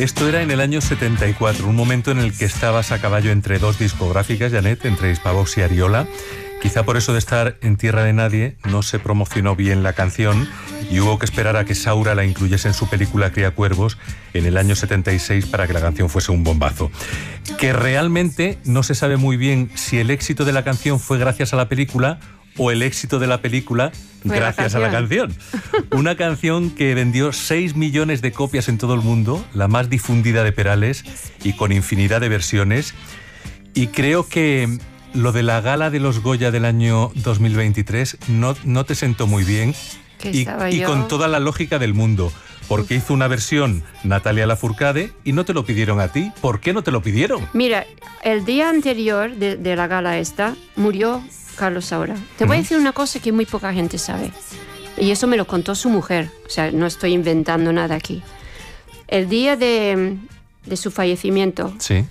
Esto era en el año 74, un momento en el que estabas a caballo entre dos discográficas, Janet, entre Hispavox y Ariola. Quizá por eso de estar en tierra de nadie no se promocionó bien la canción y hubo que esperar a que Saura la incluyese en su película Criacuervos en el año 76 para que la canción fuese un bombazo. Que realmente no se sabe muy bien si el éxito de la canción fue gracias a la película o el éxito de la película gracias a la canción. Una canción que vendió 6 millones de copias en todo el mundo, la más difundida de Perales y con infinidad de versiones. Y creo que lo de la gala de los Goya del año 2023 no te sentó muy bien y con toda la lógica del mundo, porque hizo una versión Natalia Lafourcade y no te lo pidieron a ti. ¿Por qué no te lo pidieron? Mira, el día anterior de la gala esta murió Carlos Saura. Te voy a decir una cosa que muy poca gente sabe, y eso me lo contó su mujer, o sea, no estoy inventando nada aquí. El día de su fallecimiento, sí.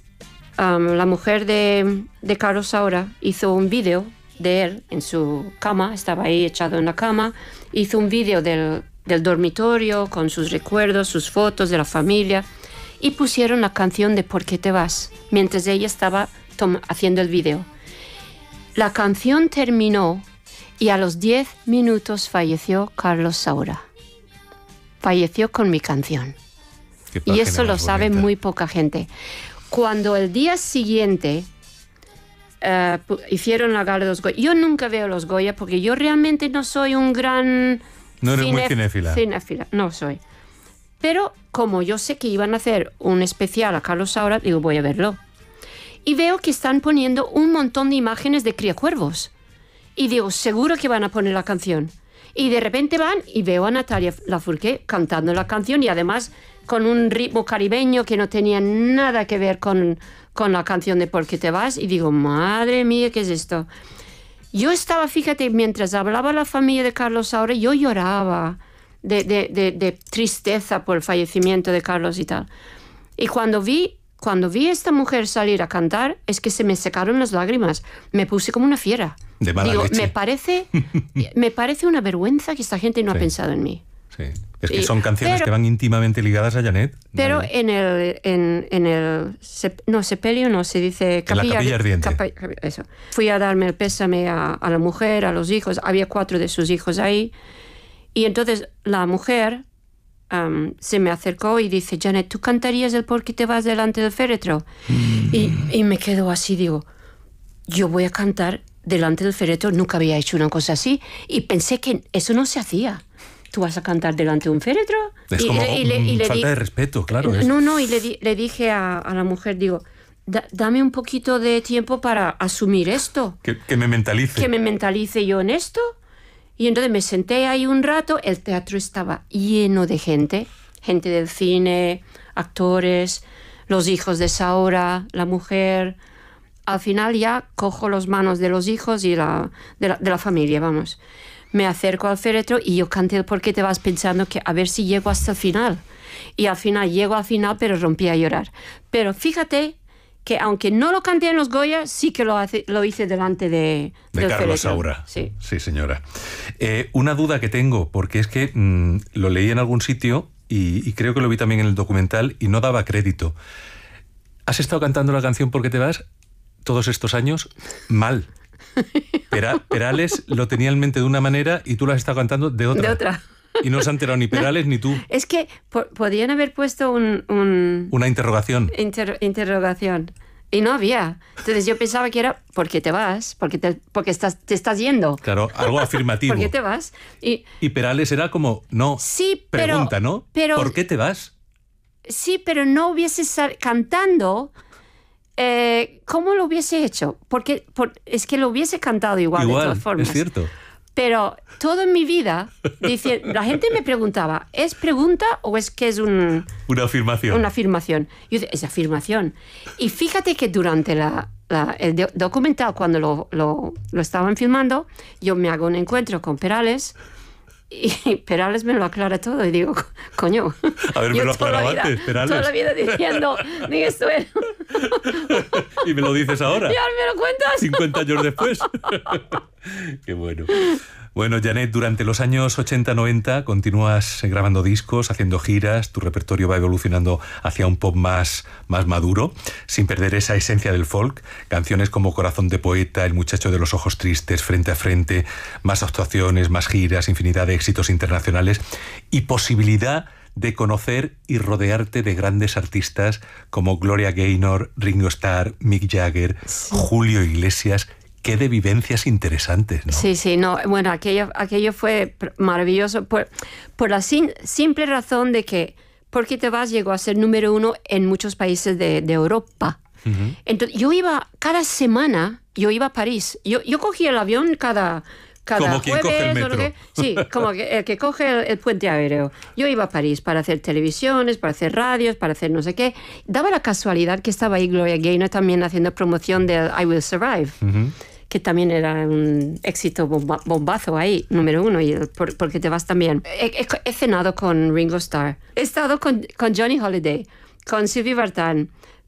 La mujer de Carlos Saura hizo un vídeo de él en su cama, estaba ahí echado en la cama, hizo un vídeo del dormitorio con sus recuerdos, sus fotos de la familia, y pusieron la canción de ¿Por qué te vas?, mientras ella estaba haciendo el vídeo. La canción terminó y a los 10 minutos falleció Carlos Saura. Falleció con mi canción. Y eso lo sabe muy poca gente. Cuando el día siguiente hicieron la gala de los Goya, yo nunca veo los Goya porque yo realmente no soy un gran... No eres muy cinéfila. Cinéfila, no soy. Pero como yo sé que iban a hacer un especial a Carlos Saura, digo, voy a verlo. Y veo que están poniendo un montón de imágenes de Criacuervos. Y digo, seguro que van a poner la canción. Y de repente van y veo a Natalia Lafourcade cantando la canción y además con un ritmo caribeño que no tenía nada que ver con la canción de ¿Por qué te vas? Y digo, madre mía, ¿qué es esto? Yo estaba, fíjate, mientras hablaba la familia de Carlos Saura, yo lloraba de tristeza por el fallecimiento de Carlos y tal. Y cuando vi a esta mujer salir a cantar, es que se me secaron las lágrimas. Me puse como una fiera. De mala Digo, leche. me parece una verwenza que esta gente no ha pensado en mí. Sí. Es que son canciones que van íntimamente ligadas a Janet. Pero en el sepelio no se dice capilla, en la capilla ardiente. Eso. Fui a darme el pésame a la mujer, a los hijos. Había 4 de sus hijos ahí. Y entonces la mujer se me acercó y dice, Janet, ¿tú cantarías el ¿Por qué te vas delante del féretro? Y me quedo así, digo, yo voy a cantar delante del féretro. Nunca había hecho una cosa así. Y pensé que eso no se hacía. ¿Tú vas a cantar delante de un féretro? Es como falta de respeto, claro. No, y le dije a la mujer, digo, dame un poquito de tiempo para asumir esto. Que me mentalice. Que me mentalice yo en esto. Y entonces me senté ahí un rato, el teatro estaba lleno de gente del cine, actores, los hijos de Saura, la mujer. Al final ya cojo las manos de los hijos y de la familia, vamos. Me acerco al féretro y yo canté el ¿Por qué te vas?, pensando que a ver si llego hasta el final. Y al final, llego al final, pero rompí a llorar. Pero fíjate que aunque no lo canté en los Goya, sí que lo hice delante de Carlos féretro. Saura. Sí, señora. Una duda que tengo, porque es que lo leí en algún sitio y creo que lo vi también en el documental y no daba crédito. ¿Has estado cantando la canción ¿Por qué te vas? Todos estos años mal. Perales lo tenía en mente de una manera y tú lo has estado cantando de otra. De otra. Y no se han enterado ni Perales ni tú. Es que podían haber puesto una interrogación. Interrogación. Y no había. Entonces yo pensaba que era ¿por qué te vas? Porque te estás yendo. Claro, algo afirmativo. ¿Por qué te vas? Y Perales era como, no, sí, pregunta, ¿no? ¿Por qué te vas? Sí, pero no hubiese cantando... ¿cómo lo hubiese hecho? Porque es que lo hubiese cantado igual de todas formas. Es cierto. Pero toda mi vida, la gente me preguntaba, ¿es pregunta o es que es una afirmación? Una afirmación. Yo decía, es afirmación. Y fíjate que durante el documental, cuando lo estaban filmando, yo me hago un encuentro con Perales. Y Perales me lo aclara todo y digo, coño. A ver, me lo aclaraba antes, Perales. Toda la vida diciendo, diga esto. Y me lo dices ahora. Y ahora me lo cuentas. 50 años después. Qué bueno. Bueno, Janet, durante los años 80-90 continúas grabando discos, haciendo giras, tu repertorio va evolucionando hacia un pop más maduro, sin perder esa esencia del folk. Canciones como Corazón de poeta, El muchacho de los ojos tristes, Frente a frente, más actuaciones, más giras, infinidad de éxitos internacionales y posibilidad de conocer y rodearte de grandes artistas como Gloria Gaynor, Ringo Starr, Mick Jagger, sí. Julio Iglesias. Qué de vivencias interesantes, ¿no? Sí, no. Bueno, aquello fue maravilloso por la simple razón de que Porque te vas llegó a ser número 1 en muchos países de Europa. Uh-huh. Entonces, cada semana yo iba a París. Yo cogía el avión cada como quien jueves, coge el metro. Sí, como el que coge el puente aéreo. Yo iba a París para hacer televisiones, para hacer radios, para hacer no sé qué. Daba la casualidad que estaba ahí Gloria Gaynor también haciendo promoción del I Will Survive. Uh-huh. Que también era un éxito bombazo ahí, número 1, y porque te vas también. He cenado con Ringo Starr, he estado con Johnny Holiday, con Sylvie Vartan,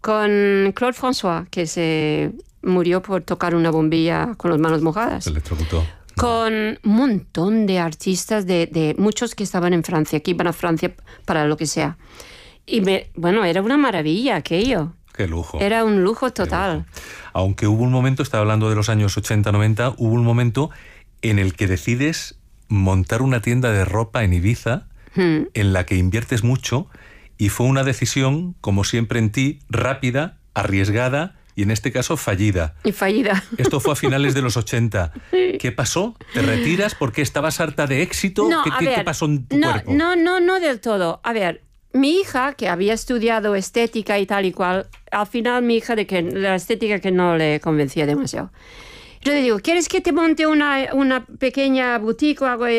con Claude François, que se murió por tocar una bombilla con las manos mojadas. Se electrocutó. Con un montón de artistas, de muchos que estaban en Francia, que iban a Francia para lo que sea. Y era una maravilla aquello. Qué lujo. Era un lujo total. Lujo. Aunque hubo un momento, estaba hablando de los años 80-90, hubo un momento en el que decides montar una tienda de ropa en Ibiza, en la que inviertes mucho, y fue una decisión, como siempre en ti, rápida, arriesgada y en este caso fallida. Y fallida. Esto fue a finales de los 80. Sí. ¿Qué pasó? ¿Te retiras porque estabas harta de éxito? No, ¿Qué pasó en tu cuerpo? No del todo. A ver, mi hija, que había estudiado estética y tal y cual, al final mi hija de que la estética que no le convencía demasiado. Yo le digo, ¿quieres que te monte una pequeña boutique o algo?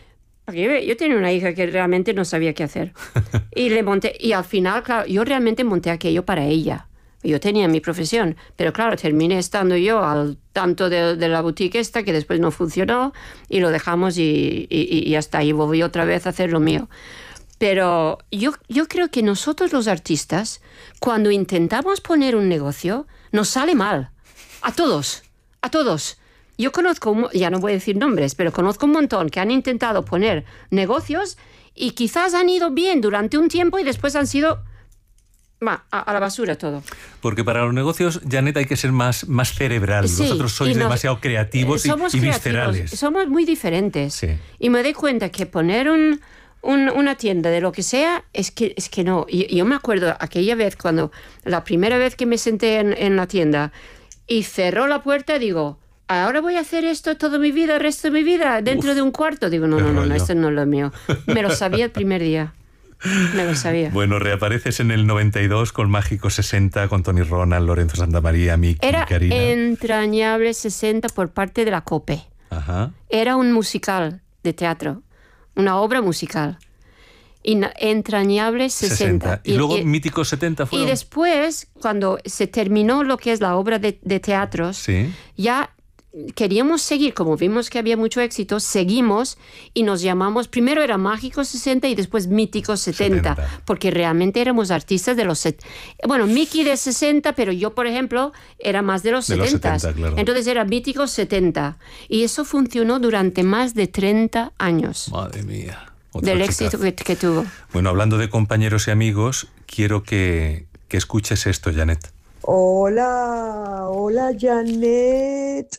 Porque yo tenía una hija que realmente no sabía qué hacer. Y le monté, y al final, claro, yo realmente monté aquello para ella. Yo tenía mi profesión, pero claro, terminé estando yo al tanto de la boutique esta, que después no funcionó, y lo dejamos y hasta ahí volví otra vez a hacer lo mío. Pero yo creo que nosotros los artistas, cuando intentamos poner un negocio, nos sale mal. A todos. Yo conozco, ya no voy a decir nombres, pero conozco un montón que han intentado poner negocios y quizás han ido bien durante un tiempo y después han sido a la basura todo. Porque para los negocios, Janet, hay que ser más cerebral. Sí, vosotros sois demasiado creativos y viscerales. Somos muy diferentes. Sí. Y me doy cuenta que poner una tienda de lo que sea, es que no. Yo me acuerdo aquella vez, cuando la primera vez que me senté en la tienda y cerró la puerta, digo, ahora voy a hacer esto toda mi vida, el resto de mi vida, dentro de un cuarto. Digo, no, esto no es lo mío. Me lo sabía el primer día. Me lo sabía. Bueno, reapareces en el 92 con Mágico 60, con Tony Ronald, Lorenzo Santamaría, Mick y Karina. Era Entrañable 60 por parte de la COPE. Ajá. Era un musical de teatro. Una obra musical. Entrañable 60. Y luego Mítico 70 fue. Y después, cuando se terminó lo que es la obra de teatros, ¿sí? Ya queríamos seguir, como vimos que había mucho éxito, seguimos y nos llamamos, primero era Mágico 60 y después Mítico 70, porque realmente éramos artistas de los... Bueno, Mickey de 60, pero yo, por ejemplo, era más de los 70. Claro. Entonces era Mítico 70. Y eso funcionó durante más de 30 años. Madre mía. Del éxito que tuvo. Bueno, hablando de compañeros y amigos, quiero que escuches esto, Janet. Hola Janet.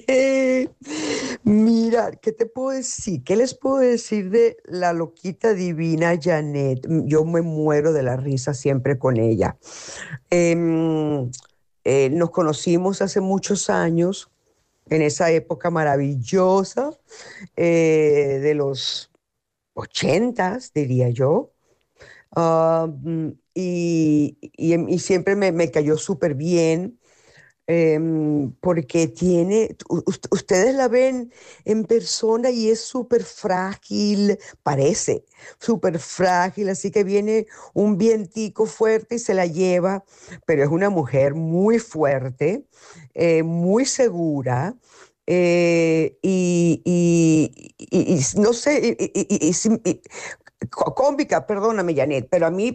Mira, ¿qué te puedo decir? ¿Qué les puedo decir de la loquita divina Janet? Yo me muero de la risa siempre con ella. Nos conocimos hace muchos años, en esa época maravillosa de los 80s, diría yo. Y siempre me cayó súper bien, porque ustedes la ven en persona y es súper frágil, parece súper frágil, así que viene un vientico fuerte y se la lleva, pero es una mujer muy fuerte, muy segura. Y no sé, cómica, perdóname, Janet, pero a mí